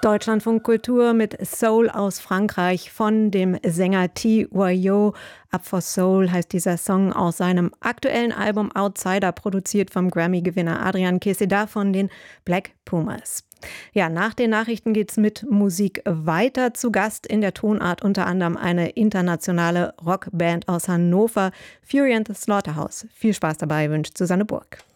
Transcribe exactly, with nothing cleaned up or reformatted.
Deutschlandfunk Kultur mit Soul aus Frankreich von dem Sänger T. Wayo. Up for Soul heißt dieser Song aus seinem aktuellen Album Outsider, produziert vom Grammy-Gewinner Adrian Queseda von den Black Pumas. Ja, nach den Nachrichten geht's mit Musik weiter. Zu Gast in der Tonart unter anderem eine internationale Rockband aus Hannover, Fury and the Slaughterhouse. Viel Spaß dabei wünscht Susanne Burg.